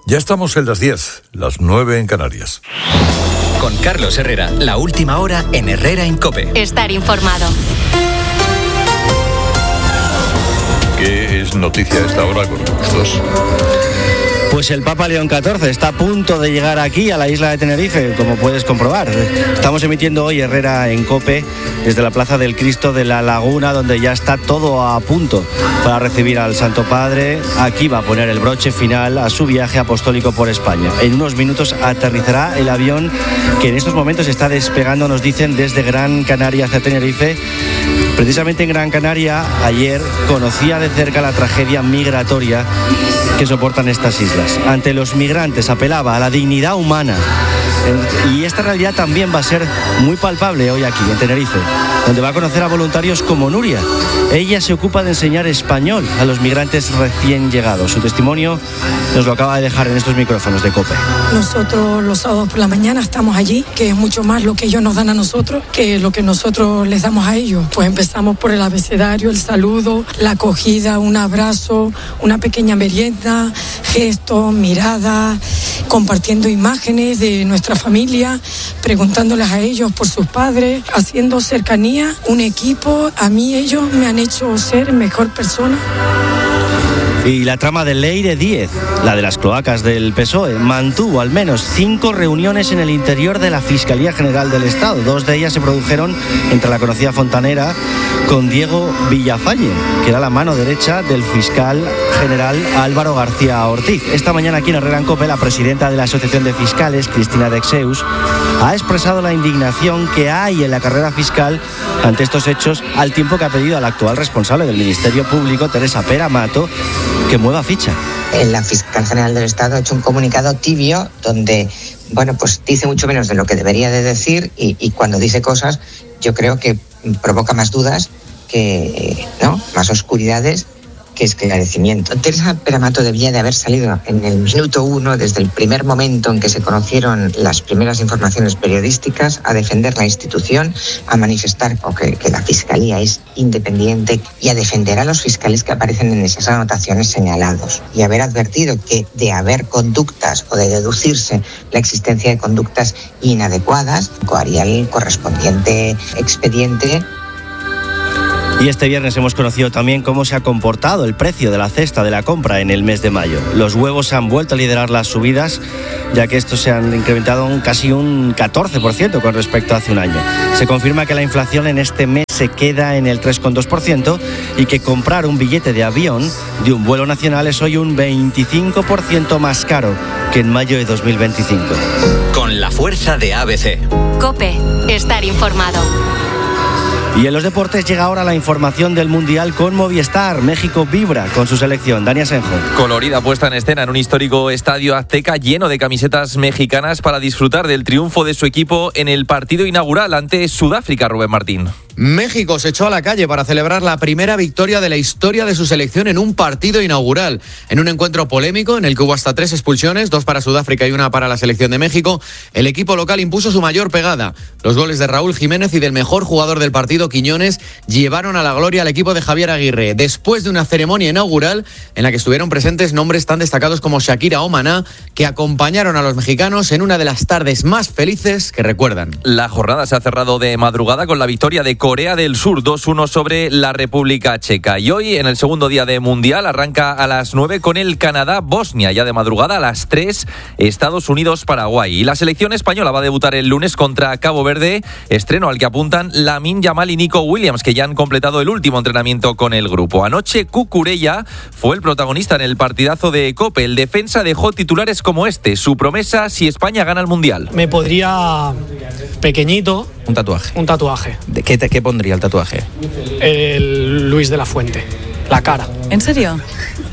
Ya estamos en las 10, las 9 en Canarias. Con Carlos Herrera, la última hora en Herrera en COPE. Estar informado. ¿Qué es noticia a esta hora con estos? Pues el Papa León XIV está a punto de llegar aquí a la isla de Tenerife, como puedes comprobar. Estamos emitiendo hoy Herrera en COPE desde la Plaza del Cristo de la Laguna, donde ya está todo a punto para recibir al Santo Padre. Aquí va a poner el broche final a su viaje apostólico por España. En unos minutos aterrizará el avión que en estos momentos está despegando, nos dicen, desde Gran Canaria hacia Tenerife. Precisamente en Gran Canaria, ayer conocía de cerca la tragedia migratoria que soportan estas islas. Ante los migrantes apelaba a la dignidad humana. Y esta realidad también va a ser muy palpable hoy aquí, en Tenerife, donde va a conocer a voluntarios como Nuria. Ella se ocupa de enseñar español a los migrantes recién llegados. Su testimonio nos lo acaba de dejar en estos micrófonos de COPE. Nosotros los sábados por la mañana estamos allí, que es mucho más lo que ellos nos dan a nosotros que lo que nosotros les damos a ellos. Pues empezamos por el abecedario, el saludo, la acogida, un abrazo, una pequeña merienda, gestos, miradas, compartiendo imágenes de nuestra familia, preguntándoles a ellos por sus padres, haciendo cercanía, un equipo. A mí ellos me han hecho ser mejor persona. Y la trama de Leire Díez, la de las cloacas del PSOE, mantuvo al menos 5 reuniones en el interior de la Fiscalía General del Estado. 2 de ellas se produjeron entre la conocida fontanera con Diego Villafañe, que era la mano derecha del fiscal general Álvaro García Ortiz. Esta mañana aquí en Herrera en COPE, la presidenta de la Asociación de Fiscales, Cristina Dexeus, ha expresado la indignación que hay en la carrera fiscal ante estos hechos, al tiempo que ha pedido al actual responsable del Ministerio Público, Teresa Pera Mato, que mueva ficha. La Fiscal General del Estado ha hecho un comunicado tibio donde, pues dice mucho menos de lo que debería de decir y cuando dice cosas yo creo que provoca más dudas que, más oscuridades que esclarecimiento. Teresa Pera Mato debía de haber salido en el minuto 1, desde el primer momento en que se conocieron las primeras informaciones periodísticas, a defender la institución, a manifestar que la Fiscalía es independiente y a defender a los fiscales que aparecen en esas anotaciones señalados. Y haber advertido que de haber conductas o de deducirse la existencia de conductas inadecuadas, haría el correspondiente expediente. Y este viernes hemos conocido también cómo se ha comportado el precio de la cesta de la compra en el mes de mayo. Los huevos han vuelto a liderar las subidas, ya que estos se han incrementado casi un 14% con respecto a hace un año. Se confirma que la inflación en este mes se queda en el 3,2% y que comprar un billete de avión de un vuelo nacional es hoy un 25% más caro que en mayo de 2025. Con la fuerza de ABC. COPE, estar informado. Y en los deportes llega ahora la información del Mundial con Movistar. México vibra con su selección. Dani Asenjo. Colorida puesta en escena en un histórico estadio azteca lleno de camisetas mexicanas para disfrutar del triunfo de su equipo en el partido inaugural ante Sudáfrica, Rubén Martín. México se echó a la calle para celebrar la primera victoria de la historia de su selección en un partido inaugural. En un encuentro polémico en el que hubo hasta 3 expulsiones, 2 para Sudáfrica y 1 para la selección de México, el equipo local impuso su mayor pegada. Los goles de Raúl Jiménez y del mejor jugador del partido, Quiñones, llevaron a la gloria al equipo de Javier Aguirre, después de una ceremonia inaugural en la que estuvieron presentes nombres tan destacados como Shakira o Maná, que acompañaron a los mexicanos en una de las tardes más felices que recuerdan. La jornada se ha cerrado de madrugada con la victoria de Corea del Sur 2-1 sobre la República Checa. Y hoy, en el segundo día de Mundial, arranca a las 9 con el Canadá-Bosnia. Ya de madrugada a las 3, Estados Unidos-Paraguay. Y la selección española va a debutar el lunes contra Cabo Verde, estreno al que apuntan Lamine Yamal y Nico Williams, que ya han completado el último entrenamiento con el grupo. Anoche, Cucurella fue el protagonista en el partidazo de COPE. El defensa dejó titulares como este: su promesa si España gana el Mundial. Me podría pequeñito. Un tatuaje. Un tatuaje. ¿De qué pondría el tatuaje? El Luis de la Fuente. La cara. ¿En serio?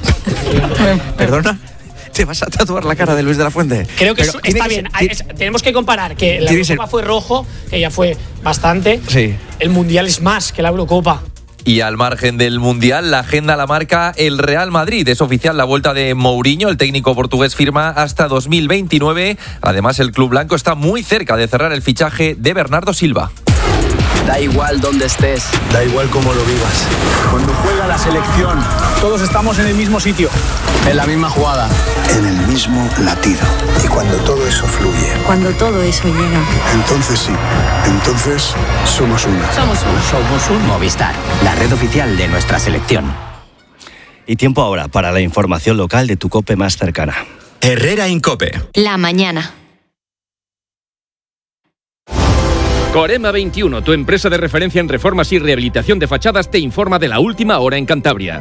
¿Perdona? ¿Te vas a tatuar la cara de Luis de la Fuente? Creo que está bien. Tenemos que comparar que la Eurocopa fue rojo, que ya fue bastante. Sí. El Mundial es más que la Eurocopa. Y al margen del Mundial, la agenda la marca el Real Madrid. Es oficial la vuelta de Mourinho. El técnico portugués firma hasta 2029. Además, el club blanco está muy cerca de cerrar el fichaje de Bernardo Silva. Da igual dónde estés, da igual cómo lo vivas. Cuando juega la selección, todos estamos en el mismo sitio, en la misma jugada. en el mismo latido. Y cuando todo eso fluye, cuando todo eso llega, entonces sí, entonces somos una. Somos un Movistar, la red oficial de nuestra selección. Y tiempo ahora para la información local de tu COPE más cercana. Herrera Incope. La mañana. Corema 21, tu empresa de referencia en reformas y rehabilitación de fachadas, te informa de la última hora en Cantabria.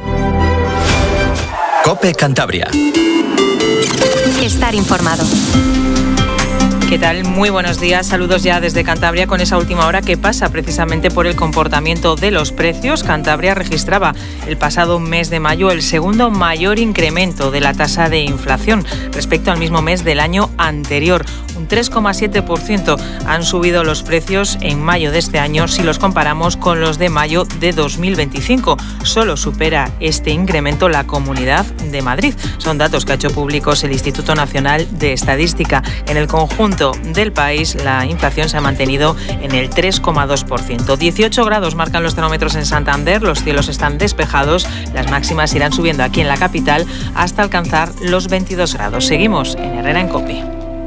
COPE Cantabria. Estar informado. ¿Qué tal? Muy buenos días. Saludos ya desde Cantabria con esa última hora que pasa precisamente por el comportamiento de los precios. Cantabria registraba el pasado mes de mayo el segundo mayor incremento de la tasa de inflación respecto al mismo mes del año anterior. Un 3,7% han subido los precios en mayo de este año si los comparamos con los de mayo de 2025. Solo supera este incremento la Comunidad de Madrid. Son datos que ha hecho públicos el Instituto Nacional de Estadística. En el conjunto del país, la inflación se ha mantenido en el 3,2%. 18 grados marcan los termómetros en Santander, los cielos están despejados, las máximas irán subiendo aquí en la capital hasta alcanzar los 22 grados. Seguimos en Herrera en COPE.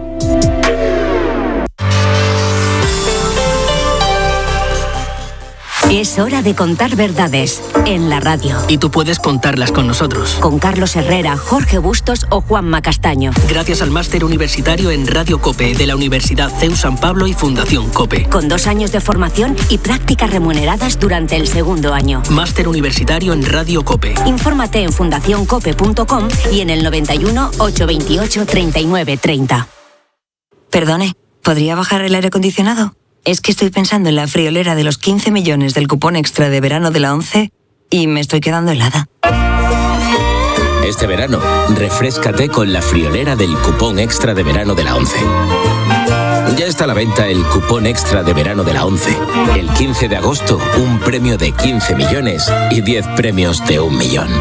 Es hora de contar verdades en la radio. Y tú puedes contarlas con nosotros. Con Carlos Herrera, Jorge Bustos o Juanma Castaño. Gracias al máster universitario en Radio COPE de la Universidad CEU San Pablo y Fundación COPE. Con 2 años de formación y prácticas remuneradas durante el segundo año. Máster universitario en Radio COPE. Infórmate en fundacioncope.com y en el 91 828 39 30. Perdone, ¿podría bajar el aire acondicionado? Es que estoy pensando en la friolera de los 15 millones del cupón extra de verano de la ONCE y me estoy quedando helada. Este verano, refréscate con la friolera del cupón extra de verano de la ONCE. Ya está a la venta el cupón extra de verano de la ONCE. El 15 de agosto, un premio de 15 millones y 10 premios de 1 millón.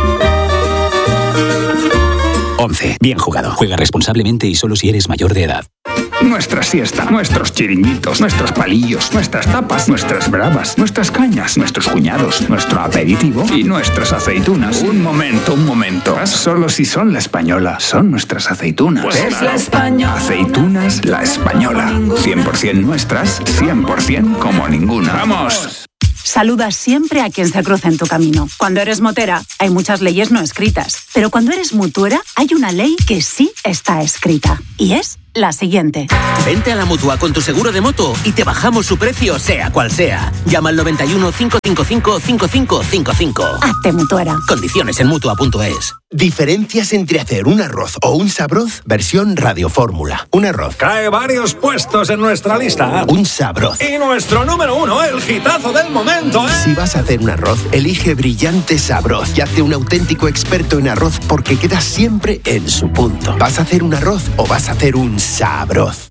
ONCE. Bien jugado. Juega responsablemente y solo si eres mayor de edad. Nuestra siesta, nuestros chiringuitos, nuestros palillos, nuestras tapas, nuestras bravas, nuestras cañas, nuestros cuñados, nuestro aperitivo y nuestras aceitunas. Un momento. Solo si son La Española, son nuestras aceitunas. Pues es La Española. Aceitunas La Española. 100% nuestras, 100% como ninguna. ¡Vamos! Saluda siempre a quien se cruza en tu camino. Cuando eres motera, hay muchas leyes no escritas. Pero cuando eres mutuera, hay una ley que sí está escrita. Y es la siguiente. Vente a la Mutua con tu seguro de moto y te bajamos su precio, sea cual sea. Llama al 91 555 5555. Hazte mutuera. Condiciones en Mutua.es. Diferencias entre hacer un arroz o un sabroz versión radiofórmula. Un arroz cae varios puestos en nuestra lista. Un sabroz. Y nuestro número 1, el hitazo del momento, ¿eh? Si vas a hacer un arroz, elige Brillante Sabroz y hazte un auténtico experto en arroz porque queda siempre en su punto. ¿Vas a hacer un arroz o vas a hacer un sabroz?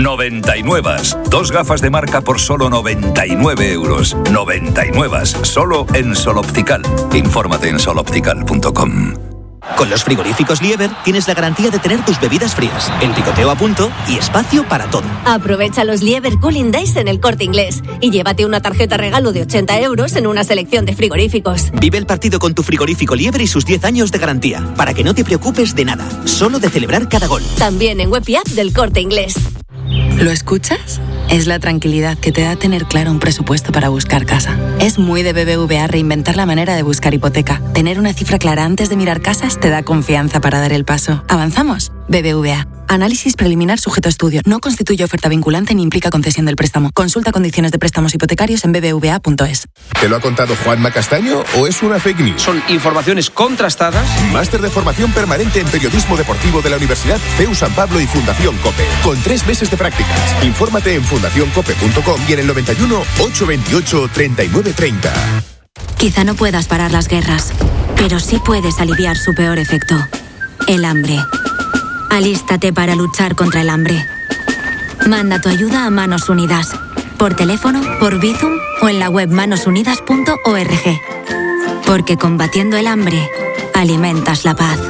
99. 2 gafas de marca por solo 99 euros. 99. Solo en Sol Optical. Infórmate en soloptical.com. Con los frigoríficos Lieber tienes la garantía de tener tus bebidas frías, el picoteo a punto y espacio para todo. Aprovecha los Lieber Cooling Days en El Corte Inglés y llévate una tarjeta regalo de 80 euros en una selección de frigoríficos. Vive el partido con tu frigorífico Lieber y sus 10 años de garantía, para que no te preocupes de nada, solo de celebrar cada gol. También en web y app del Corte Inglés. ¿Lo escuchas? Es la tranquilidad que te da tener claro un presupuesto para buscar casa. Es muy de BBVA reinventar la manera de buscar hipoteca. Tener una cifra clara antes de mirar casas te da confianza para dar el paso. ¿Avanzamos? BBVA. Análisis preliminar sujeto a estudio. No constituye oferta vinculante ni implica concesión del préstamo. Consulta condiciones de préstamos hipotecarios en bbva.es. ¿Te lo ha contado Juanma Castaño o es una fake news? Son informaciones contrastadas. Máster de formación permanente en periodismo deportivo de la Universidad CEU San Pablo y Fundación COPE. Con 3 meses de prácticas. Infórmate en fundacioncope.com y en el 91 828 39 30. Quizá no puedas parar las guerras, pero sí puedes aliviar su peor efecto: el hambre. Alístate para luchar contra el hambre. Manda tu ayuda a Manos Unidas, por teléfono, por Bizum o en la web manosunidas.org. Porque combatiendo el hambre, alimentas la paz.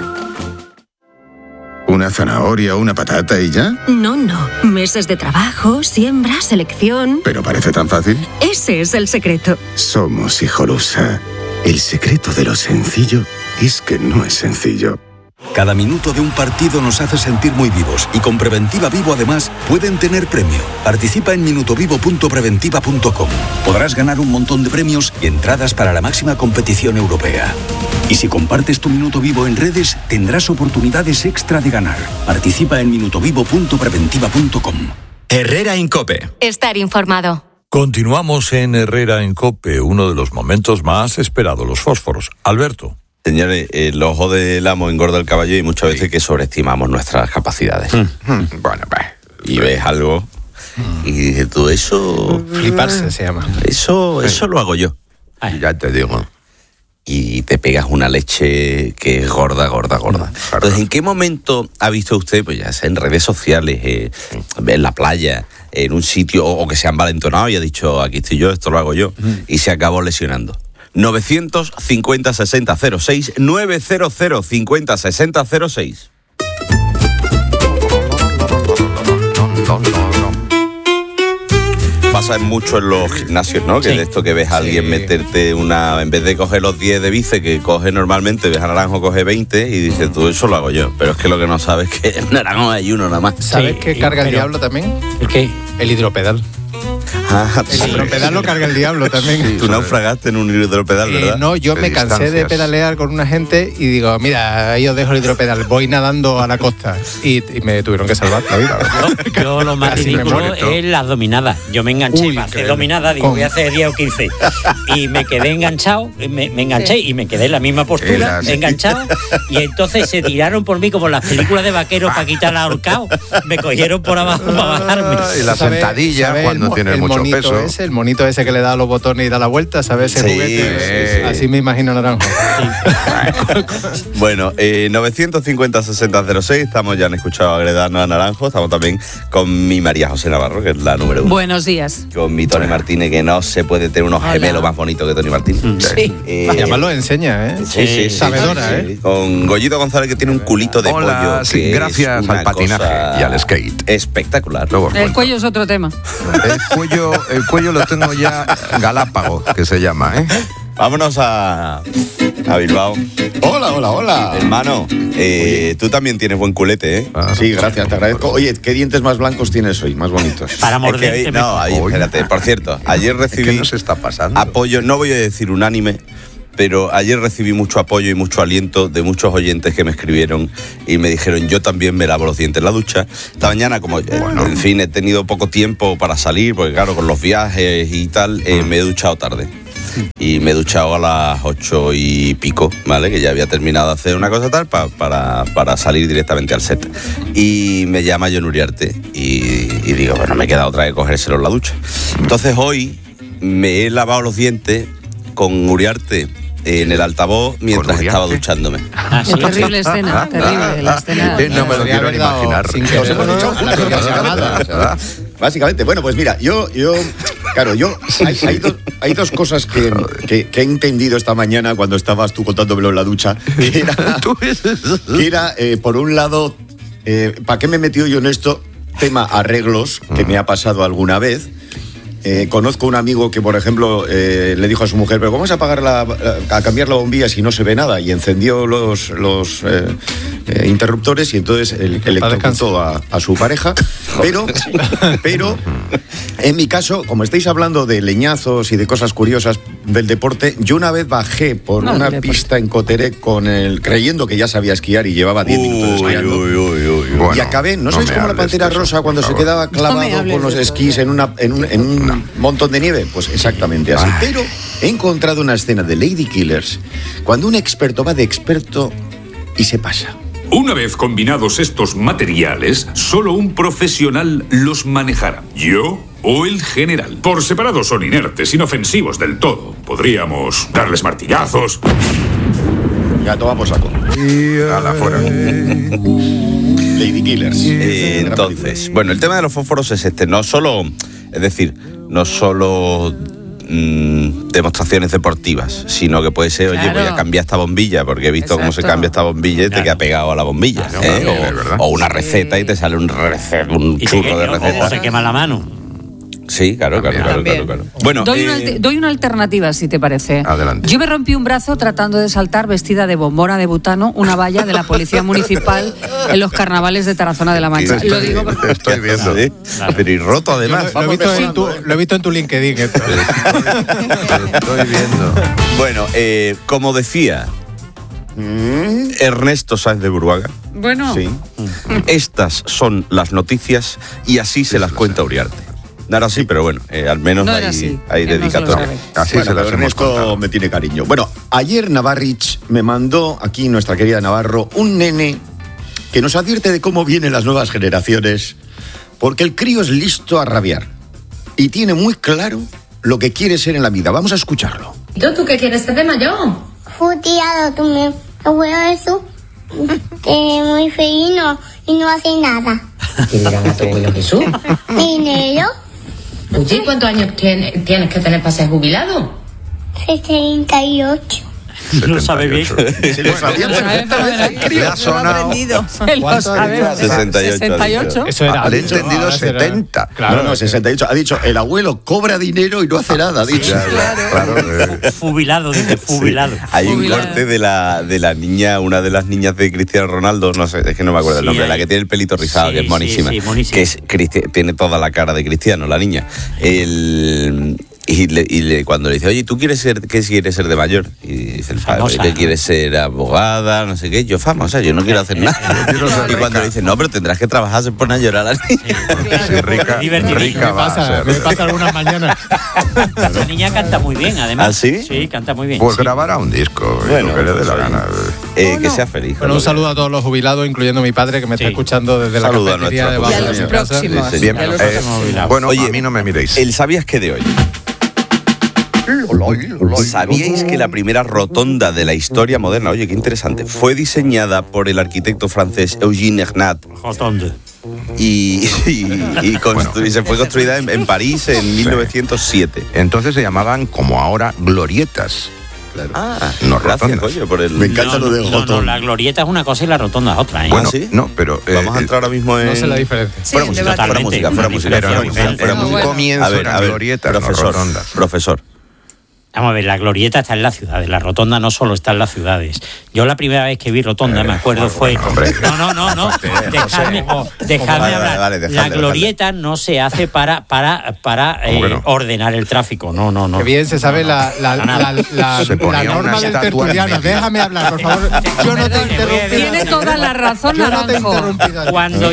¿Una zanahoria o una patata y ya? No. Meses de trabajo, siembra, selección. ¿Pero parece tan fácil? Ese es el secreto. Somos Hijolusa. El secreto de lo sencillo es que no es sencillo. Cada minuto de un partido nos hace sentir muy vivos y con Preventiva Vivo además pueden tener premio. Participa en minutovivo.preventiva.com. Podrás ganar un montón de premios y entradas para la máxima competición europea. Y si compartes tu minuto vivo en redes, tendrás oportunidades extra de ganar. Participa en minutovivo.preventiva.com. Herrera Incope. Estar informado. Continuamos en Herrera en COPE, uno de los momentos más esperados, los fósforos. Alberto. Señores, el ojo del amo engorda el caballo y muchas veces que sobreestimamos nuestras capacidades. Bueno, pues, y ves algo y dices tú, eso... Fliparse se llama. Eso lo hago yo. Ya te digo. Y te pegas una leche que es gorda. Entonces, ¿en qué momento ha visto usted, pues ya sea en redes sociales, en la playa, en un sitio, o que se han valentonado y ha dicho, aquí estoy yo, esto lo hago yo, y se acabó lesionando? 950-60-06, 900-50-60-06. Pasa mucho en los gimnasios, ¿no? Que de esto que ves a alguien meterte una... En vez de coger los 10 de bíceps que coge normalmente, ves a Naranjo coge 20 y dices, tú, eso lo hago yo. Pero es que lo que no sabes es que en Naranjo hay uno nada más. ¿Sabes qué carga el diablo también? ¿El qué? El hidropedal. El hidropedal lo carga el diablo también. Sí, tú naufragaste en un hidropedal, ¿verdad? No, yo me cansé de pedalear con una gente y digo, mira, ahí os dejo el hidropedal, voy nadando a la costa. Y me tuvieron que salvar la vida. Yo lo más ridículo es las dominadas. Yo me enganché para hacer dominadas, digo, voy a hacer 10 o 15. Y me quedé enganchado, me enganché y me quedé en la misma postura, enganchado. Y entonces se tiraron por mí como las películas de vaqueros para quitar al ahorcado. Me cogieron por abajo para bajarme. Y la sentadilla cuando tienes mucho peso. El monito ese que le da los botones y da la vuelta, ¿sabes? Ese juguete. Sí. Así me imagino Naranjo. Bueno, 950-60-06, estamos, ya han escuchado a Gredano a Naranjo, estamos también con mi María José Navarro, que es la número 1. Buenos días. Con mi Tony Martínez, que no se puede tener unos gemelos más bonitos que Tony Martínez. Sí. Además lo enseña, ¿eh? Sí. Sabedora, ¿eh? Con Goyito González, que tiene un culito de pollo. Sí, gracias al patinaje y al skate. Espectacular. El cuello es otro tema. El cuello lo tengo ya galápago, que se llama, ¿eh? Vámonos a Bilbao. Hola. Hermano, tú también tienes buen culete, ¿eh? Sí, gracias, te agradezco. Oye, ¿qué dientes más blancos tienes hoy? Más bonitos. Para morderte. Espérate. Por cierto, ayer recibí... ¿Qué nos está pasando? Apoyo, no voy a decir unánime, pero ayer recibí mucho apoyo y mucho aliento de muchos oyentes que me escribieron y me dijeron, yo también me lavo los dientes en la ducha. Esta mañana, como en fin, he tenido poco tiempo para salir, porque claro, con los viajes y tal, me he duchado tarde. Y me he duchado a las 8 y pico, ¿vale? Que ya había terminado de hacer una cosa tal para salir directamente al set. Y me llama John Uriarte y digo, bueno, me queda otra que cogérselo en la ducha. Entonces hoy me he lavado los dientes con Uriarte en el altavoz mientras estaba duchándome. Terrible escena, terrible la escena. No me lo quiero ni imaginar. Básicamente, bueno, pues mira, hay dos cosas que he entendido esta mañana cuando estabas tú contándomelo en la ducha, que era por un lado, ¿para qué me he metido yo en esto? Tema arreglos, que me ha pasado alguna vez. Conozco un amigo que, por ejemplo, le dijo a su mujer, pero vamos a cambiar la bombilla si no se ve nada, y encendió los interruptores y entonces electrocutó a su pareja. Pero en mi caso, como estáis hablando de leñazos y de cosas curiosas del deporte, yo una vez bajé por una pista en Coterec creyendo que ya sabía esquiar y llevaba 10 minutos esquiando. Y acabé, ¿no sabéis cómo la pantera rosa cuando se quedaba clavado con los esquís en un montón de nieve? Pues exactamente así. Pero he encontrado una escena de Lady Killers cuando un experto va de experto y se pasa. Una vez combinados estos materiales, solo un profesional los manejará. Yo o el general. Por separado son inertes, inofensivos del todo. Podríamos darles martillazos. Ya toma por saco. A la fuera. Lady Killers. Entonces, bueno, el tema de los fósforos es no solo demostraciones deportivas, sino que puede ser, oye, voy a cambiar esta bombilla porque he visto cómo se cambia esta bombilla y te queda pegado a la bombilla, o una receta y te sale un churro de receta. O se quema la mano. Sí, claro. Bueno, doy una alternativa, si te parece. Adelante. Yo me rompí un brazo tratando de saltar vestida de bombona de butano una valla de la Policía Municipal en los carnavales de Tarazona de la Mancha. Lo digo porque... Estoy viendo. Claro. Pero y roto además. Lo he visto en tu LinkedIn. Esto. Estoy viendo. Bueno, como decía Ernesto Sáenz de Buruaga. Bueno. Sí. Estas son las noticias y así se las cuenta Uriarte. No era así, pero bueno, al menos no hay dedicatoria. Así se las hemos contado. Me tiene cariño. Bueno, ayer Navarrich me mandó aquí nuestra querida Navarro un nene que nos advierte de cómo vienen las nuevas generaciones, porque el crío es listo a rabiar y tiene muy claro lo que quiere ser en la vida. Vamos a escucharlo. ¿Tú qué quieres ser de mayor? Futeado, tú me abuelo eso, muy feliz y no hace nada. ¿Qué dirán a tu abuelo Jesús? ¿Dinero? Oye, ¿cuántos años tienes que tener para ser jubilado? 78. Lo sabe bien. Se lo sabía perfectamente. Le ha sonado. Lo sabe. 68. Eso era. Le he entendido 70. Claro, no, 68. Ha dicho, el abuelo cobra dinero y no hace nada. Ha dicho. Claro. Fubilado, dice, fubilado. Hay un corte de la niña, una de las niñas de Cristiano Ronaldo, no sé, es que no me acuerdo el nombre, la que tiene el pelito rizado, que es monísima. Sí, monísima. Que es tiene toda la cara de Cristiano, la niña. Cuando le dice, oye, ¿tú qué quieres ser de mayor? Y dice el padre, ¿qué quieres ser? Abogada, no sé qué. Yo famosa, yo no quiero hacer nada. Y cuando le dice, no, pero tendrás que trabajar, se pone a llorar a la niña. Sí, rica va a ser. Me pasa algunas mañanas. La niña canta muy bien, además. ¿Ah, sí? Sí, canta muy bien. Pues sí. grabará un disco, bueno, lo que le dé la gana. Que sea feliz. Bueno, un saludo a todos los jubilados, incluyendo a mi padre, que me está escuchando desde la cafetería de Y a los próximos. Bien, bueno, oye, a mí no me miréis. ¿El sabías qué de hoy? ¿Sabíais que la primera rotonda de la historia moderna, oye, qué interesante, fue diseñada por el arquitecto francés Eugène Hergnat? Rotonde. Y se fue construida en París en 1907. Entonces se llamaban, como ahora, glorietas. Claro. No gracias, rotondas. coño, por el... Me encanta lo de Jotón. No, la glorieta es una cosa y la rotonda es otra, ¿eh? Bueno, ¿sí? No, pero... Vamos a entrar ahora mismo en... No sé la diferencia. Fuera música. Pero en un comienzo eran glorietas, no rotondas. Profesor. Vamos a ver, la glorieta está en las ciudades, la rotonda no solo está en las ciudades. Yo la primera vez que vi rotonda, me acuerdo, fue... No, dejadme hablar. Vale, la glorieta no se hace para ordenar el tráfico, no. Que bien se sabe la norma del tertuliano. Déjame hablar, por favor. Yo no te interrumpí. Tiene toda la razón, Naranjo. Cuando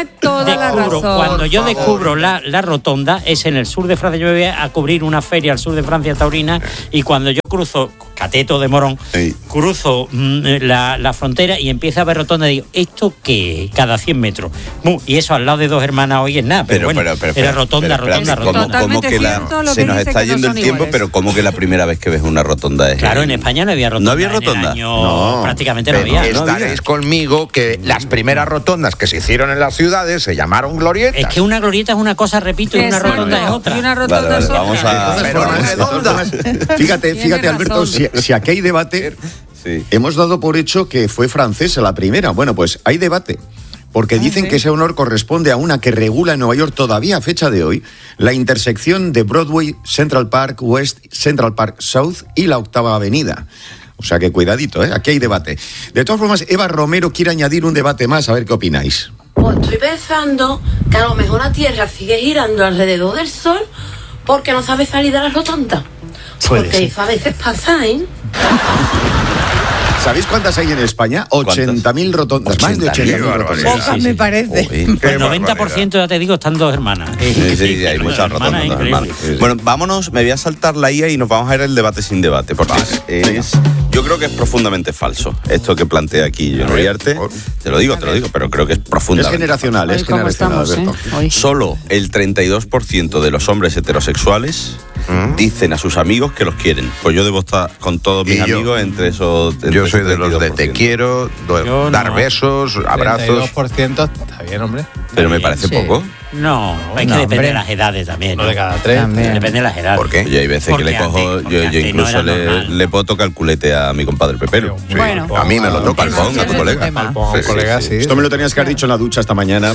yo descubro la rotonda, es en el sur de Francia. Yo me voy a cubrir una feria al sur de Francia taurina. Y cuando yo cruzo, Cateto de Morón, cruzo la frontera y empiezo a ver rotonda y digo, ¿esto qué? Cada 100 metros. Y eso al lado de Dos Hermanas hoy es nada, pero era rotonda. ¿Cómo que se nos está yendo el tiempo, pero ¿cómo que la primera vez que ves una rotonda es? Claro, en España no había rotonda. ¿No había rotonda? Prácticamente no había. Estaréis conmigo que las primeras rotondas que se hicieron en las ciudades se llamaron glorietas. Es que una glorieta es una cosa, repito, y una rotonda es otra. Y una rotonda es otra. Vamos a... Pero redonda. Fíjate, Alberto, si aquí hay debate, hemos dado por hecho que fue francesa la primera. Bueno, pues hay debate. Porque dicen que ese honor corresponde a una que regula en Nueva York todavía a fecha de hoy la intersección de Broadway, Central Park West, Central Park South y la Octava Avenida. O sea que cuidadito, aquí hay debate. De todas formas, Eva Romero quiere añadir un debate más, a ver qué opináis. Pues estoy pensando que a lo mejor la Tierra sigue girando alrededor del Sol porque no sabe salir de la rotonda. Porque eso a veces pasa, ¿eh? ¿Sabéis cuántas hay en España? 80.000 rotondas. Más de 80.000 rotondas. Pocas, me parece. El 90%, ya te digo, están Dos Hermanas. Sí, hay muchas rotondas. Bueno, vámonos, me voy a saltar la IA y nos vamos a ir al debate sin debate. Porque yo creo que es profundamente falso esto que plantea aquí John Uriarte. Te lo digo, pero creo que es profundamente. Es generacional, Alberto. Solo el 32% de los hombres heterosexuales dicen a sus amigos que los quieren. Pues yo debo estar con todos mis amigos entre esos... Yo soy de los de te quiero, dar besos, abrazos. 32% está bien, hombre. Pero me parece poco. No, es que depende de las edades también. No de cada 3. Depende de las edades. ¿Por qué? Yo hay veces que le cojo, yo incluso le puedo tocar el culete a mi compadre Pepero. Sí. Bueno. A mí me lo toca. Palpón, a tu colega. Sí. Esto me lo tenías que haber dicho en la ducha esta mañana.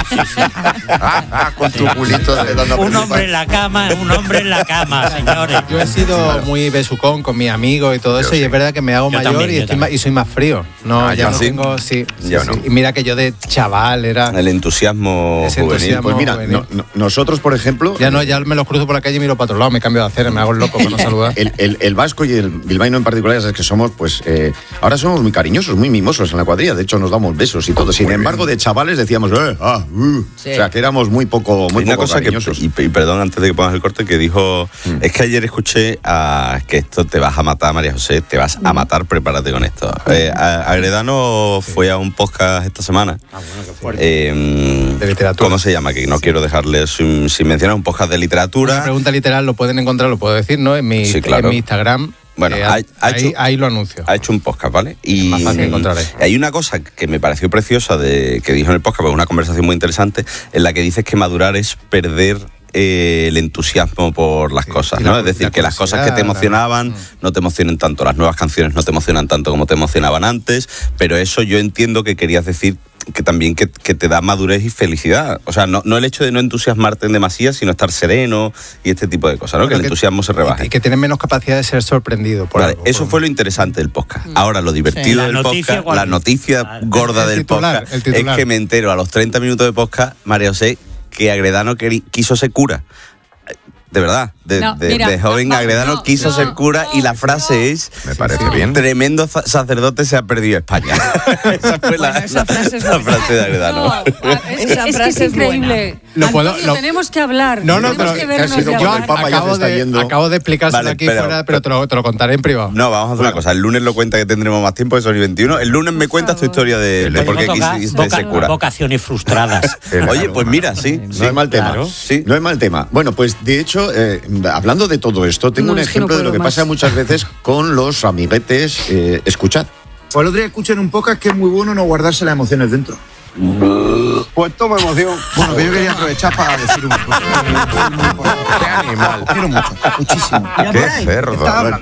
Con tu culito dando un hombre en la cama, señores. Yo he sido muy besucón con mis amigos y todo eso, y es verdad que me hago mayor también, y soy más frío. No, ya no tengo, sí. Y mira que yo de chaval era... El entusiasmo juvenil. Pues mira, nosotros, por ejemplo... Ya me los cruzo por la calle y miro para otro lado, me cambio de acera, me hago el loco para no saludar. El vasco y el bilbaíno en particular es que somos, pues, ahora somos muy cariñosos, muy mimosos en la cuadrilla, de hecho nos damos besos y todo. Sin embargo, de chavales decíamos, o sea, que éramos muy poco cariñosos. Y perdón, antes de que pongas el corte, que dijo, es que ayer escuché que esto te vas a matar, María José, te vas a matar, prepárate con esto. Agredano fue a un podcast esta semana. De literatura. ¿Cómo se llama? Que no quiero dejarle sin mencionar, un podcast de literatura. Una pregunta literal lo pueden encontrar, lo puedo decir, ¿no? En mi Instagram. Bueno, ahí lo anuncio. Ha hecho un podcast, ¿vale? Y más fácil encontrar ahí. Hay una cosa que me pareció preciosa que dijo en el podcast, porque una conversación muy interesante, en la que dices que madurar es perder el entusiasmo por las cosas, ¿no? Es decir, que las cosas que te emocionaban no te emocionen tanto, las nuevas canciones no te emocionan tanto como te emocionaban antes, pero eso yo entiendo que querías decir que también que te da madurez y felicidad. O sea, no el hecho de no entusiasmarte en demasía, sino estar sereno y este tipo de cosas, ¿no? Que el entusiasmo se rebaje. Y que tienes menos capacidad de ser sorprendido por algo. Eso fue lo interesante del podcast. Ahora, lo divertido del podcast, la noticia gorda del podcast, es que me entero a los 30 minutos de podcast, María José, que Agredano quiso ser cura. De verdad, de joven Agredano quiso ser cura y la frase es... Me parece bien. Tremendo sacerdote se ha perdido España. Esa fue la frase de Agredano. Esa frase es increíble. Tenemos que hablar. Pero yo acabo de explicárselo aquí fuera, pero te lo contaré en privado. No, vamos a hacer una cosa. El lunes lo cuenta, que tendremos más tiempo, que son 21. El lunes me cuentas tu historia de por qué quisiste ser cura. Vocaciones frustradas. Oye, pues mira, sí. No es mal tema. No es mal tema. Bueno, pues de hecho, hablando de todo esto, tengo un ejemplo de lo que pasa muchas veces con los amiguetes. Escuchad. Pues el otro día escuché en un podcast que es muy bueno no guardarse las emociones dentro. Pues toma emoción. Bueno, que yo quería aprovechar para decir un poco. Qué animal. Quiero mucho, muchísimo. Qué cerdo.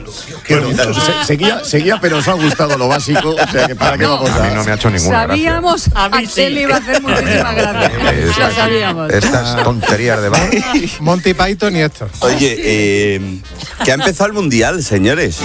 Seguía, pero os ha gustado lo básico. O sea, que ¿para qué vamos a mí no me ha hecho ninguna Sabíamos a quién le iba a hacer muchísimas gracias. Lo sabíamos. Estas tonterías de bar. Monty Python y esto. Oye, que ha empezado el Mundial, señores.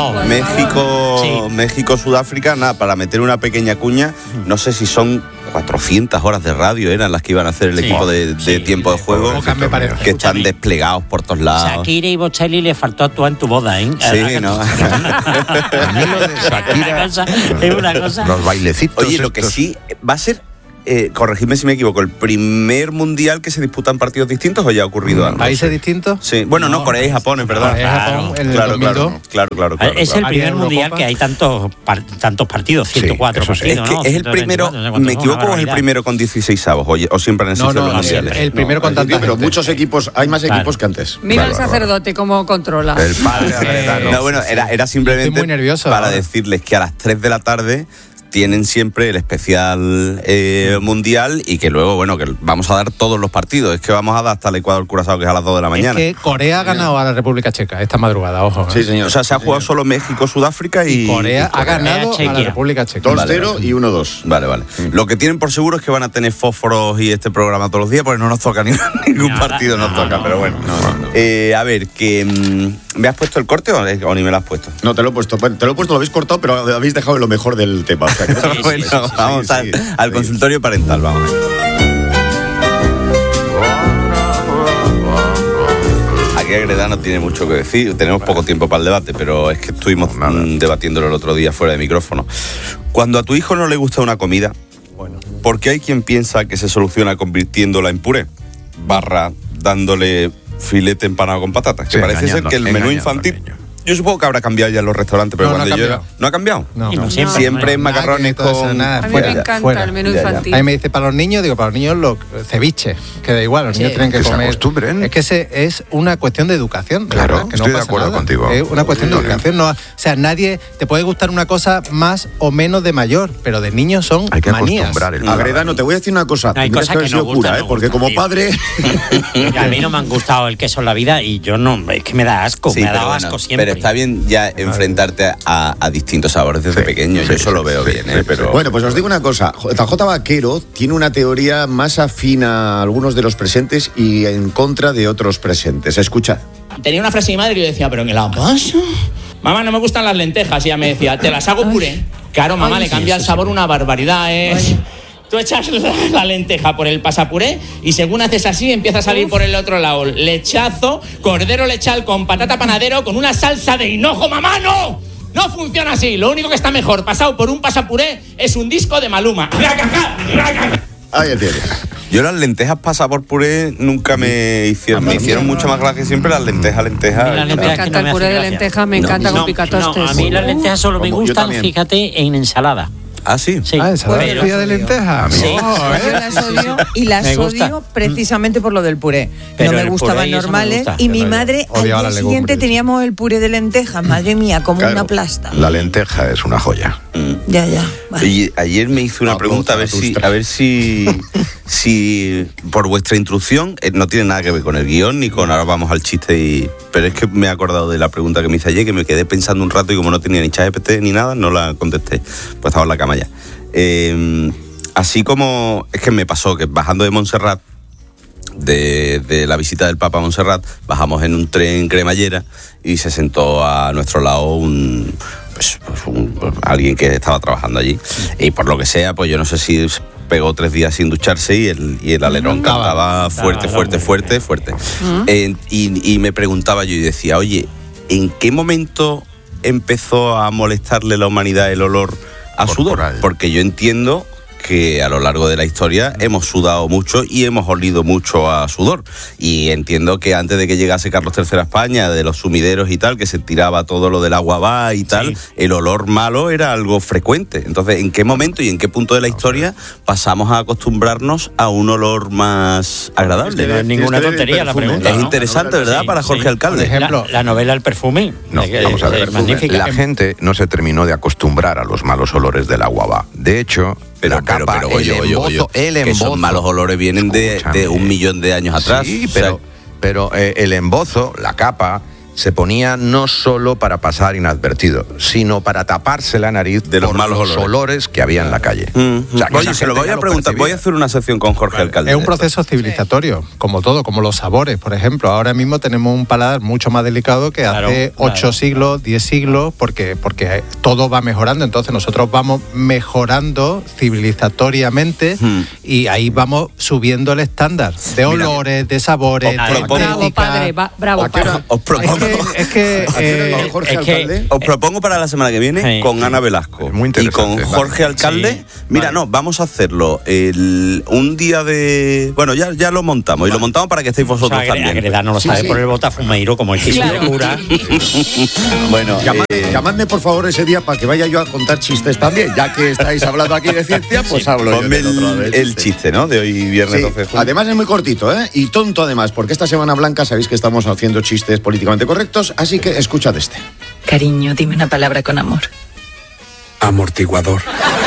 México, Sudáfrica, nada, para meter una pequeña cuña, no sé si son 400 horas de radio eran las que iban a hacer el equipo de tiempo de juego, que están desplegados por todos lados. Shakira y Bocelli le faltó actuar en tu boda, ¿eh? Sí, ¿no? A mí lo de Shakira es una cosa. Los bailecitos. Oye, lo que sí va a ser, corregidme si me equivoco, el primer mundial que se disputan partidos distintos, ¿o ya ha ocurrido algo? ¿Países distintos? Sí, bueno, no, Corea y Japón, es verdad. Claro. Es el primer mundial que hay tantos partidos, 104 partidos, ¿no? Es el primero, ¿me equivoco o es el primero con 16avos? ¿O siempre han existido los mundiales? El primero con tantos, pero muchos equipos, hay más equipos que antes. Mira el sacerdote cómo controla. El padre Agredano. No, bueno, era simplemente para decirles que a las 3 de la tarde tienen siempre el especial mundial y que luego, bueno, que vamos a dar todos los partidos. Es que vamos a dar hasta el Ecuador-Curazao, que es a las 2 de la mañana. Es que Corea ha ganado a la República Checa esta madrugada, ojo. Sí, señor. O sea, se ha jugado solo México, Sudáfrica y Corea ha ganado a la República Checa. 2-0 y 1-2. Vale. Lo que tienen por seguro es que van a tener fósforos y este programa todos los días, porque no nos toca ningún partido, nos toca, pero bueno. A ver, que ¿me has puesto el corte o ni me lo has puesto? No, te lo he puesto. Lo habéis cortado, pero habéis dejado lo mejor del tema. O sea, vamos al consultorio parental, vamos. Aquí Agredano tiene mucho que decir. Tenemos poco tiempo para el debate, pero es que estuvimos debatiéndolo el otro día fuera de micrófono. Cuando a tu hijo no le gusta una comida, ¿por qué hay quien piensa que se soluciona convirtiéndola en puré? Dándole filete empanado con patatas. Que parece ser que el menú infantil Yo supongo que habrá cambiado ya los restaurantes, pero cuando yo era... ¿No ha cambiado? No. Siempre es macarrones con... A mí me encanta el menú infantil. A mí me dice, para los niños los ceviche, que da igual, los niños tienen que comer. Se acostumbren. Es que es una cuestión de educación. Claro, que estoy de acuerdo contigo. Es una cuestión de educación. O sea, nadie te puede gustar una cosa más o menos de mayor, pero de niños son hay que manías. acostumbrar el Agredano, te voy a decir una cosa. Hay cosas que no gustan, porque como padre... A mí no me han gustado el queso en la vida y yo no, es que me da asco, me ha dado asco siempre. Pero está bien ya enfrentarte a distintos sabores desde pequeño, yo eso lo veo bien, pero... Bueno, pues os digo una cosa, JJ Vaquero tiene una teoría más afín a algunos de los presentes y en contra de otros presentes. Escuchad. Tenía una frase de mi madre y yo decía, ¿pero qué la pasa? Mamá, no me gustan las lentejas. Y ella me decía, ¿te las hago puré? Claro, mamá, le cambia el sabor una barbaridad, Tú echas la lenteja por el pasapuré y según haces así empieza a salir por el otro lado lechazo, cordero lechal con patata panadero con una salsa de hinojo. ¡Mamá, no! No funciona así. Lo único que está mejor pasado por un pasapuré es un disco de Maluma. Ahí tiene. Yo las lentejas pasadas por puré nunca me hicieron. Me hicieron mucho más gracia que siempre las lentejas. Me encanta el puré de lentejas, me encanta con picatostes. No, a mí las lentejas solo me gustan, fíjate, en ensalada. ¿Ah, sí? ¿Ensalada de lentejas? Sí. Yo las odio y las odio precisamente por lo del puré. Pero no me gustaban normales y mi madre al día siguiente teníamos el puré de lentejas. Madre mía, como una plasta. La lenteja es una joya. Ya. Vale. Y ayer me hizo una pregunta a ver si por vuestra instrucción, no tiene nada que ver con el guión ni con ahora vamos al chiste, pero es que me he acordado de la pregunta que me hice ayer, que me quedé pensando un rato y como no tenía ni ChatGPT ni nada, no la contesté. Pues estaba en la cama ya. Así como es que me pasó que bajando de Montserrat, de la visita del Papa a Montserrat, bajamos en un tren cremallera y se sentó a nuestro lado alguien que estaba trabajando allí y por lo que sea, pues yo no sé si pegó 3 días sin ducharse y el alerón cantaba fuerte. Y me preguntaba yo y decía, oye, ¿en qué momento empezó a molestarle a la humanidad el olor a sudor? Porque yo entiendo que a lo largo de la historia hemos sudado mucho y hemos olido mucho a sudor. Y entiendo que antes de que llegase Carlos III a España, de los sumideros y tal, que se tiraba todo lo del agua va y tal, el olor malo era algo frecuente. Entonces, ¿en qué momento y en qué punto de la historia pasamos a acostumbrarnos a un olor más agradable? No es ninguna tontería la pregunta. Es interesante, ¿verdad? Para Jorge Alcalde. Por ejemplo, la novela El perfume. No, vamos a ver. Magnífica. La gente no se terminó de acostumbrar a los malos olores del agua va. De hecho... Pero esos malos olores vienen de 1 millón de años atrás. Sí, pero el embozo, la capa, se ponía no solo para pasar inadvertido, sino para taparse la nariz de los malos olores que había en la calle. O sea, oye, se lo voy a preguntar, voy a hacer una sección con Jorge Alcalde. Es un proceso civilizatorio, como todo, como los sabores, por ejemplo. Ahora mismo tenemos un paladar mucho más delicado que hace 8 siglos, 10 siglos, porque todo va mejorando. Entonces nosotros vamos mejorando civilizatoriamente y ahí vamos subiendo el estándar de olores, de sabores, de bravo, padre, bravo, padre. Os propongo os propongo para la semana que viene con Ana Velasco y con Jorge Alcalde. Mira, vamos a hacerlo un día de... Bueno, ya lo montamos y lo montamos para que estéis vosotros también. Agredano lo sabe por el botafumeiro como el que se cura. Bueno, llamadme por favor ese día para que vaya yo a contar chistes también, ya que estáis hablando aquí de ciencia, pues hablo yo. Ponme el chiste, ¿no? De hoy viernes 12 de junio. Además es muy cortito, y tonto además, porque esta Semana Blanca sabéis que estamos haciendo chistes políticamente correctos, así que escuchad este. Cariño, dime una palabra con amor. Amortiguador.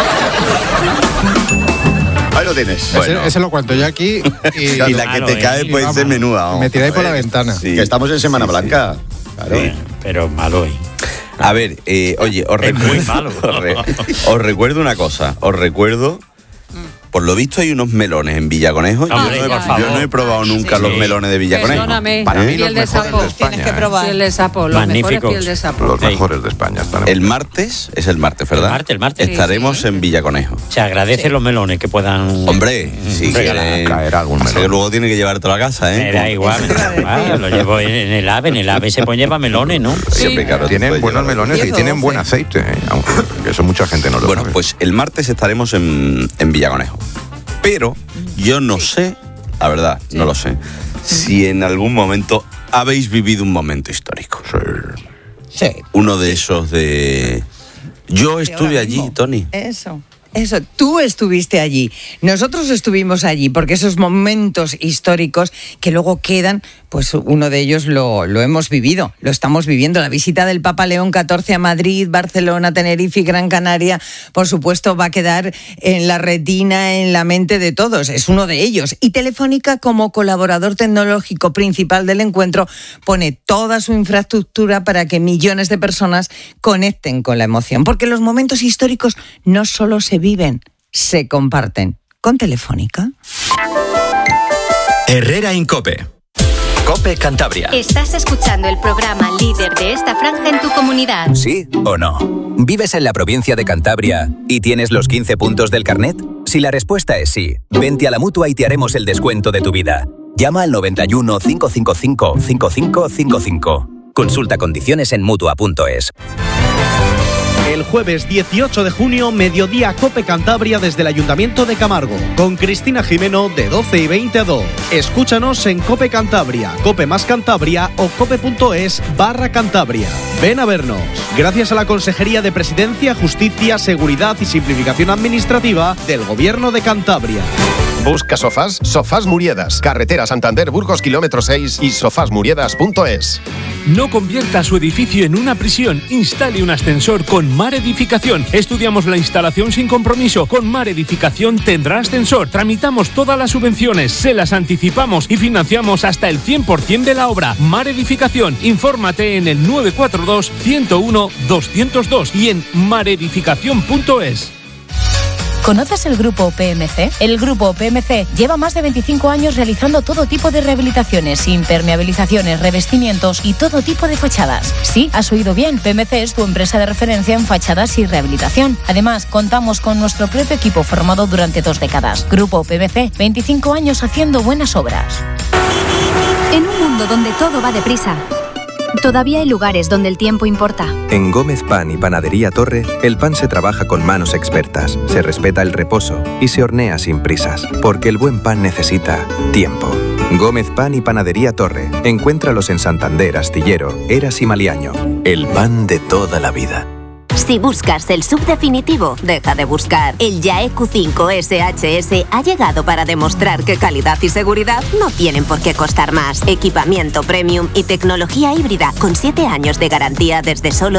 Ahí lo tienes. Bueno. Ese lo cuento yo aquí y la que te cae puede ser menuda. Me tiráis por la ventana. Sí. Que estamos en Semana Blanca. Claro. Sí, pero malo hoy. A ver, oye, os recuerdo una cosa. Por lo visto hay unos melones en Villaconejo. Yo no he probado nunca los melones de Villaconejo. Perdóname. Para mí los piel de mejores sapo. de España. Tienes que probar. Piel de sapo, los mejores piel de sapo. Los mejores de España. El martes, es el martes, ¿verdad? El martes. Estaremos en Villaconejo. Se agradece los melones que puedan... Hombre, si caer algún melón. Que luego tiene que llevarte a la casa, ¿eh? Me da igual. Lo llevo en el AVE. En el AVE se pueden llevar melones, ¿no? Sí, claro, tienen buenos melones y tienen buen aceite, aunque eso mucha gente no lo sabe. Bueno, pues el martes estaremos en Villaconejo. Pero yo no sé, la verdad, no lo sé, si en algún momento habéis vivido un momento histórico. uno de esos de... Yo estuve allí, Tony. Eso, tú estuviste allí, nosotros estuvimos allí, porque esos momentos históricos que luego quedan, pues uno de ellos lo hemos vivido, lo estamos viviendo. La visita del Papa León XIV a Madrid, Barcelona, Tenerife y Gran Canaria, por supuesto, va a quedar en la retina, en la mente de todos, es uno de ellos. Y Telefónica, como colaborador tecnológico principal del encuentro, pone toda su infraestructura para que millones de personas conecten con la emoción, porque los momentos históricos no solo se viven, se comparten. Con Telefónica. Herrera Incope. Cope Cantabria. ¿Estás escuchando el programa líder de esta franja en tu comunidad? ¿Sí o no? ¿Vives en la provincia de Cantabria y tienes los 15 puntos del carnet? Si la respuesta es sí, vente a la Mutua y te haremos el descuento de tu vida. Llama al 91 555 5555. Consulta condiciones en Mutua.es. El jueves 18 de junio, mediodía Cope Cantabria desde el Ayuntamiento de Camargo, con Cristina Jimeno de 12 y 20 a 2. Escúchanos en Cope Cantabria, Cope más Cantabria o cope.es/Cantabria. Ven a vernos. Gracias a la Consejería de Presidencia, Justicia, Seguridad y Simplificación Administrativa del Gobierno de Cantabria. Busca sofás, Sofás Muriedas, carretera Santander Burgos kilómetro 6 y sofasmuriedas.es. No convierta su edificio en una prisión. Instale un ascensor con Mar Edificación. Estudiamos la instalación sin compromiso. Con Mar Edificación tendrá ascensor. Tramitamos todas las subvenciones, se las anticipamos y financiamos hasta el 100% de la obra. Mar Edificación. Infórmate en el 942 101 202 y en maredificación.es. ¿Conoces el Grupo PMC? El Grupo PMC lleva más de 25 años realizando todo tipo de rehabilitaciones, impermeabilizaciones, revestimientos y todo tipo de fachadas. Sí, has oído bien, PMC es tu empresa de referencia en fachadas y rehabilitación. Además, contamos con nuestro propio equipo formado durante 2 décadas. Grupo PMC, 25 años haciendo buenas obras. En un mundo donde todo va deprisa, todavía hay lugares donde el tiempo importa. En Gómez Pan y Panadería Torre, el pan se trabaja con manos expertas, se respeta el reposo y se hornea sin prisas, porque el buen pan necesita tiempo. Gómez Pan y Panadería Torre. Encuéntralos en Santander, Astillero, Eras y Maliaño. El pan de toda la vida. Si buscas el SUV definitivo, deja de buscar. El YAE Q5 SHS ha llegado para demostrar que calidad y seguridad no tienen por qué costar más. Equipamiento premium y tecnología híbrida con 7 años de garantía desde solo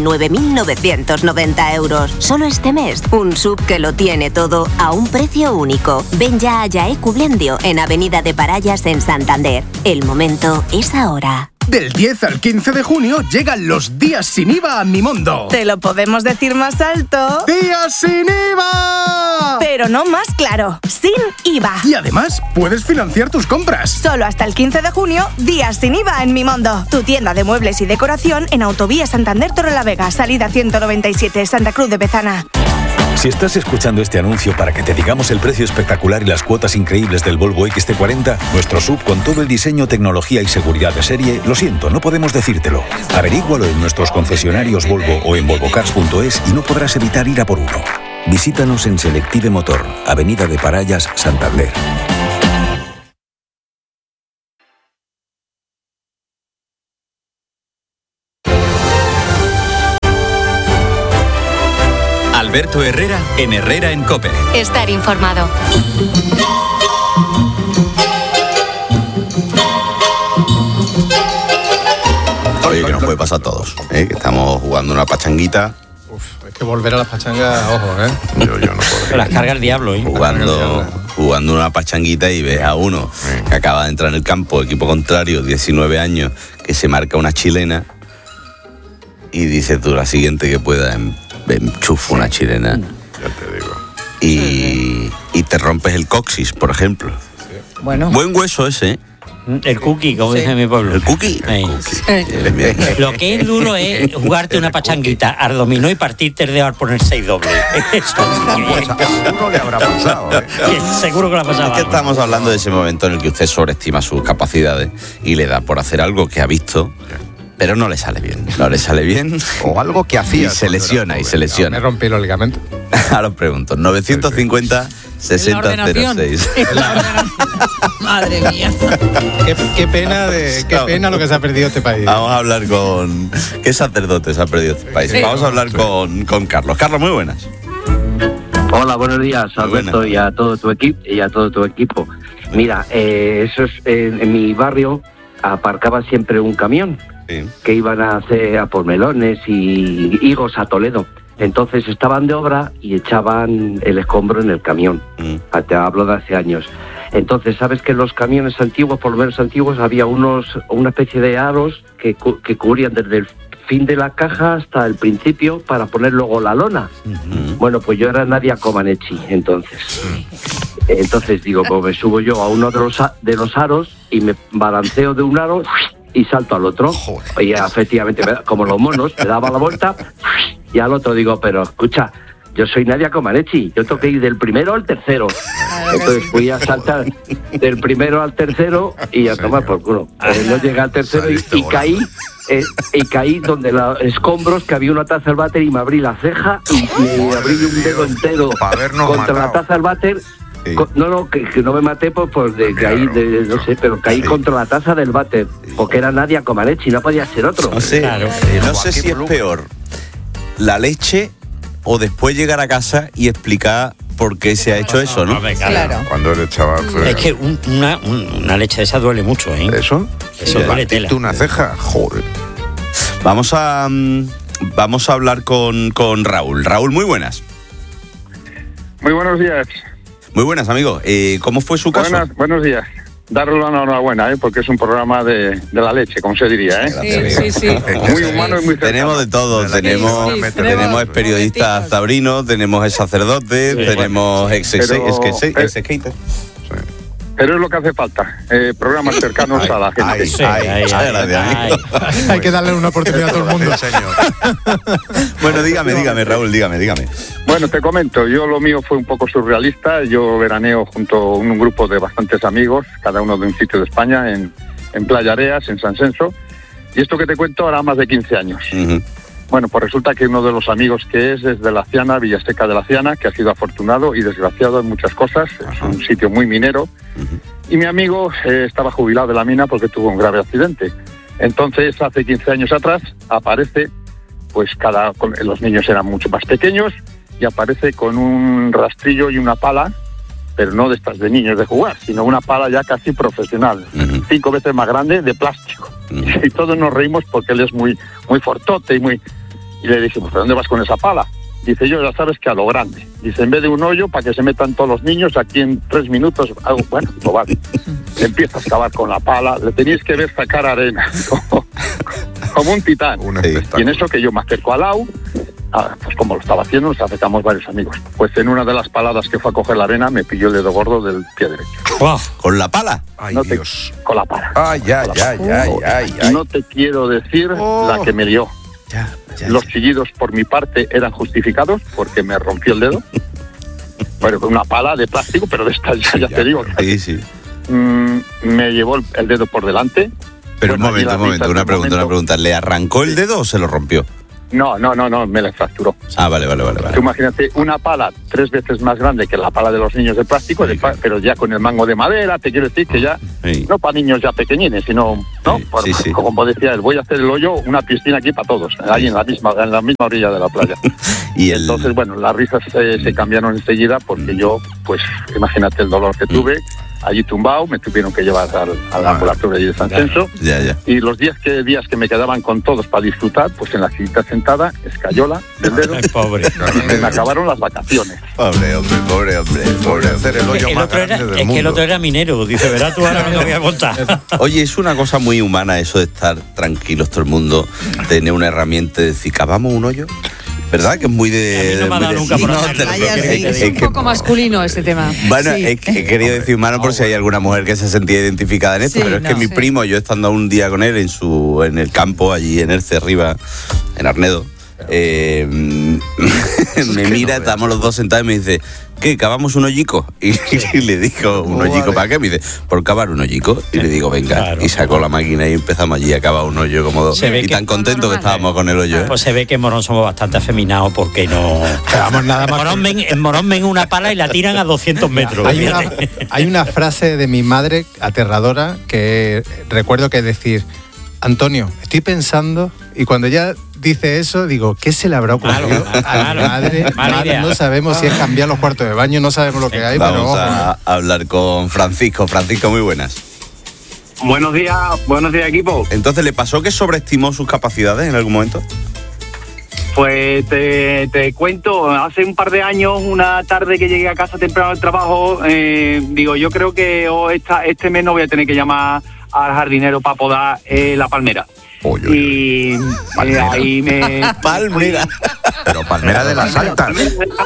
19.990 euros. Solo este mes, un SUV que lo tiene todo a un precio único. Ven ya a YAE Cublendio en Avenida de Parayas en Santander. El momento es ahora. Del 10 al 15 de junio llegan los días sin IVA a Mimondo. ¿Te lo podemos decir más alto? ¡Días sin IVA! Pero no más claro, sin IVA. Y además, puedes financiar tus compras. Solo hasta el 15 de junio, días sin IVA en Mimondo. Tu tienda de muebles y decoración en Autovía Santander Torrelavega, salida 197, Santa Cruz de Bezana. Si estás escuchando este anuncio para que te digamos el precio espectacular y las cuotas increíbles del Volvo XC40, nuestro SUV con todo el diseño, tecnología y seguridad de serie, lo siento, no podemos decírtelo. Averígualo en nuestros concesionarios Volvo o en volvocars.es y no podrás evitar ir a por uno. Visítanos en Selective Motor, Avenida de Parayas, Santander. Alberto Herrera en Herrera en COPE. Estar informado. Oye, que nos puede pasar a todos, que estamos jugando una pachanguita. Es que volver a las pachangas, ojo, Yo no puedo. Las carga el diablo, Jugando una pachanguita y ves a uno que acaba de entrar en el campo, equipo contrario, 19 años, que se marca una chilena y dices tú, la siguiente que pueda enchufo una chilena. Ya te digo. Y te rompes el coxis, por ejemplo. Bueno. Buen hueso ese, El cookie, como dice mi pueblo. El cookie. Lo que es duro es jugarte una pachanguita al dominó y partirte el dedo al poner 6 dobles. Seguro le habrá pasado. Seguro que lo ha pasado. Es que estamos hablando de ese momento en el que usted sobreestima sus capacidades y le da por hacer algo que ha visto pero no le sale bien. No le sale bien. O algo que hacía. Y se lesiona. Me rompí los ligamentos. Ahora os pregunto. 950 6006. Madre mía. Qué pena lo que se ha perdido este país. Vamos a hablar con... ¿Qué sacerdote se ha perdido este país? Vamos a hablar con Carlos. Carlos, muy buenas. Hola, buenos días, Alberto, y a todo tu equipo. Mira, eso es, en mi barrio aparcaba siempre un camión que iban a por melones y higos a Toledo. Entonces estaban de obra y echaban el escombro en el camión. Te hablo de hace años. Entonces, sabes que en los camiones antiguos, por lo menos antiguos, había una especie de aros que cubrían desde el fin de la caja hasta el principio para poner luego la lona. Bueno, pues yo era Nadia Comaneci, entonces digo, pues me subo yo a uno de los aros y me balanceo de un aro y salto al otro. Y efectivamente, como los monos, me daba la vuelta y al otro digo, pero escucha, yo soy Nadia Comaneci, yo tengo que ir del primero al tercero. Entonces fui a saltar del primero al tercero y a tomar por culo. No llegué al tercero y caí donde los escombros, que había una taza al váter, y me abrí la ceja y me abrí un dedo entero contra la taza al váter. Sí. Que no me maté no sé, pero caí contra la taza del váter, porque era Nadia Comaneci, no podía ser otro. No sé, no sé si es peor la leche o después llegar a casa y explicar por qué se ha hecho eso, ¿no? Claro. Cuando eres chaval. Es que una leche de esa duele mucho, ¿eh? ¿Eso? Duele tela. Una ceja, joder. Vamos a hablar con Raúl. Raúl, muy buenas. Muy buenos días. Muy buenas, amigo. ¿Cómo fue su caso? Buenos días. Darle la enhorabuena, porque es un programa de la leche, como se diría, Sí. Muy humano y muy cercano. Tenemos de todo. Tenemos periodistas taurinos, tenemos sacerdotes, tenemos ex-skater. Pero es lo que hace falta, programas cercanos a la gente. Hay que darle una oportunidad a todo el mundo. Bueno, dígame, Raúl, dígame. Bueno, te comento, yo lo mío fue un poco surrealista. Yo veraneo junto a un grupo de bastantes amigos, cada uno de un sitio de España, en Playa Areas, en San Censo. Y esto que te cuento hará más de 15 años. Bueno, pues resulta que uno de los amigos que es de La Ciana, Villaseca de La Ciana, que ha sido afortunado y desgraciado en muchas cosas. Es un sitio muy minero. Y mi amigo estaba jubilado de la mina porque tuvo un grave accidente. Entonces, hace 15 años atrás, aparece, pues los niños eran mucho más pequeños, y aparece con un rastrillo y una pala, pero no de estas de niños de jugar, sino una pala ya casi profesional, 5 veces más grande, de plástico. Y todos nos reímos porque él es muy, muy fortote y le dijimos, ¿pero dónde vas con esa pala? Dice, yo ya sabes que a lo grande. Dice, en vez de un hoyo para que se metan todos los niños, aquí en 3 minutos, bueno, lo vale. Empieza a excavar con la pala, le tenéis que ver sacar arena, como un titán. Y en eso que yo me acerco al AU, pues como lo estaba haciendo, nos acercamos varios amigos. Pues en una de las paladas que fue a coger la arena, me pilló el dedo gordo del pie derecho. ¿Con la pala? Ay, Dios. Con la pala. Ay. No te quiero decir la que me dio. Los chillidos por mi parte eran justificados porque me rompió el dedo. Bueno, con una pala de plástico, pero de estas ya te digo. Sí. Me llevó el dedo por delante. Pero un momento, una pregunta. ¿Le arrancó el dedo o se lo rompió? No, me la fracturó. Vale. Tú imagínate una pala 3 veces más grande que la pala de los niños de plástico, pero ya con el mango de madera. Te quiero decir que ya, no para niños ya pequeñines, sino, como decía él, voy a hacer el hoyo, una piscina aquí para todos, ahí en la misma orilla de la playa. Entonces, bueno, las risas se cambiaron enseguida porque yo, pues, imagínate el dolor que tuve. Allí tumbado, me tuvieron que llevar al ambulatorio de San Censo. Y los 10 días que me quedaban con todos para disfrutar, pues en la sillita sentada, escayola del dedo. Pobre. Me acabaron las vacaciones. Pobre hombre. Hacer el hoyo más grande del mundo. Es que el otro era minero. Dice, verás tú ahora lo que voy a contar. Oye, es una cosa muy humana eso de estar tranquilos todo el mundo, tener una herramienta y decir, ¿cavamos un hoyo? ¿Verdad? Que es muy de... no me ha dado nunca por es un poco masculino ese tema. Bueno, he querido decir humano por si hay alguna mujer que se sentía identificada en esto, pero es que mi primo, yo estando un día con él en el campo, allí en Erce arriba, en Arnedo, me mira, estamos los dos sentados y me dice, ¿qué? ¿Cavamos un hoyico? Y le digo, ¿un hoyico para qué? Me dice, por cavar un hoyico. Y le digo, venga. Claro, y sacó la máquina y empezamos allí a cavar un hoyo como dos. Y tan contentos que estábamos con el hoyo. Pues se ve que en Morón somos bastante afeminados porque no... Vamos, nada más en Morón ven una pala y la tiran a 200 metros. Hay una frase de mi madre aterradora que recuerdo que decir, Antonio, estoy pensando, y cuando ella dice eso, digo, ¿qué se le habrá ocurrido a mi madre? No sabemos si es cambiar los cuartos de baño, no sabemos lo que hay. Vamos a hablar con Francisco. Francisco, muy buenas. Buenos días equipo. Entonces, ¿le pasó que sobreestimó sus capacidades en algún momento? Pues te cuento, hace un par de años, una tarde que llegué a casa temprano del trabajo, digo, yo creo que este mes no voy a tener que llamar al jardinero para podar la palmera. Y ahí me... Palmera. Pero palmera de las altas.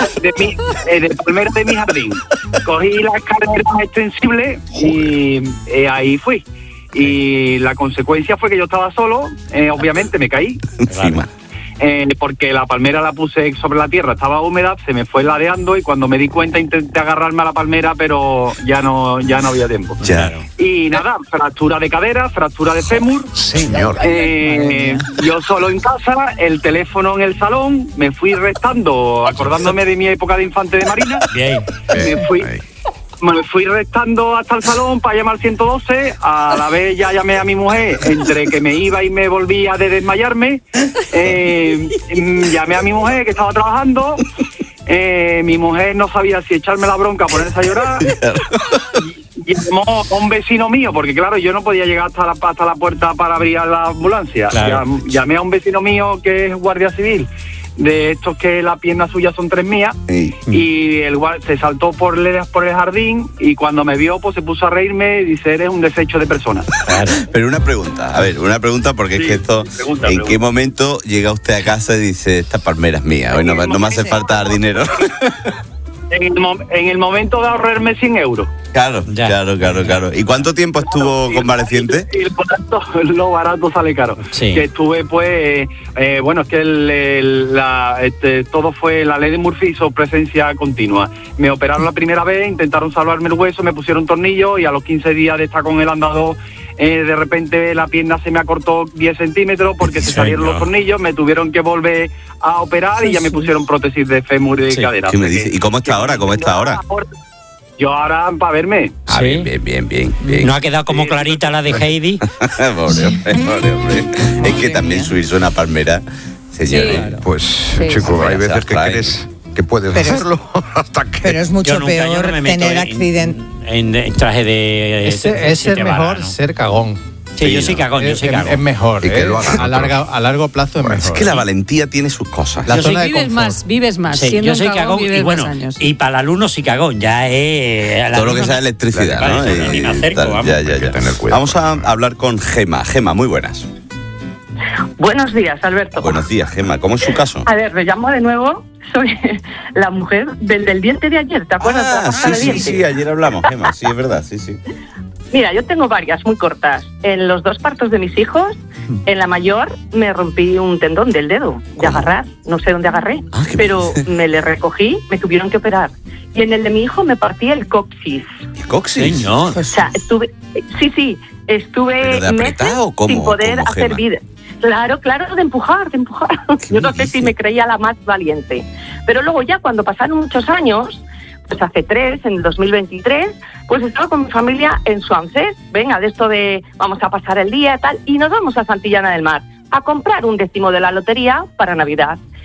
De palmera de mi jardín. Cogí la escalera extensible y ahí fui. Y la consecuencia fue que yo estaba solo, obviamente me caí. Encima. Porque la palmera la puse sobre la tierra, estaba húmeda, se me fue ladeando y cuando me di cuenta intenté agarrarme a la palmera, pero ya no había tiempo. Claro. Y nada, fractura de cadera, fractura de fémur. Señor. Yo solo en casa, el teléfono en el salón, me fui restando, acordándome de mi época de infante de marina. Bien. Me fui restando hasta el salón para llamar al 112, a la vez ya llamé a mi mujer, entre que me iba y me volvía de desmayarme, llamé a mi mujer que estaba trabajando, mi mujer no sabía si echarme la bronca o ponerse a llorar, llamó a un vecino mío, porque claro, yo no podía llegar hasta la puerta para abrir la ambulancia, claro. Llamé a un vecino mío que es guardia civil, de estos que la pierna suya son 3 mías, y el se saltó por el jardín y cuando me vio pues se puso a reírme y dice, eres un desecho de persona. Claro. Pero una pregunta porque es que esto, ¿en qué momento llega usted a casa y dice, esta palmera es mía, hoy no me hace falta dar dinero? En el momento de ahorrarme 100 euros. Claro. ¿Y cuánto tiempo estuvo convaleciente? Lo barato sale caro. Sí. Que estuve, pues, es que todo fue, la ley de Murphy hizo presencia continua. Me operaron la primera vez, intentaron salvarme el hueso, me pusieron tornillo y a los 15 días de estar con el andador, de repente la pierna se me acortó 10 centímetros porque se salieron los tornillos, me tuvieron que volver a operar y ya me pusieron prótesis de fémur y de cadera. ¿Qué me dice? ¿Y cómo está ahora? Yo ahora, para verme. Bien. ¿No ha quedado como clarita la de Heidi? Pobre hombre. Es que también subirse una palmera, señores. Sí. Pues, chico, hay veces que crees que puedes hacerlo hasta que... Pero es mucho peor tener accidente. En traje de... Es mejor ser cagón. Sí, yo soy cagón. Es mejor, y que lo hagan a largo plazo es mejor. Es que la valentía tiene sus cosas. Vives más. Sí, yo soy cagón y bueno, y para el alumno sí cagón, ya es... Todo lo que sea electricidad, ¿no? Ni me acerco, vamos. Ya. Vamos a hablar con Gema. Gema, muy buenas. Buenos días, Alberto. Buenos días, Gema. ¿Cómo es su caso? A ver, me llamo de nuevo. Soy la mujer del diente de ayer, ¿te acuerdas? Sí, ayer hablamos, Gema. Sí, es verdad, sí. Mira, yo tengo varias muy cortas. En los 2 partos de mis hijos, en la mayor me rompí un tendón del dedo de agarrar. No sé dónde agarré, pero me le recogí, me tuvieron que operar. Y en el de mi hijo me partí el coxis. ¿El coxis? Señor. O sea, estuve meses sin poder hacer vida. Claro, de empujar. Yo no sé si me creía la más valiente. Pero luego ya cuando pasaron muchos años, pues hace 3, en el 2023, pues estaba con mi familia en Suancés, venga, de esto de vamos a pasar el día y tal, y nos vamos a Santillana del Mar a comprar un 10º de la lotería para Navidad.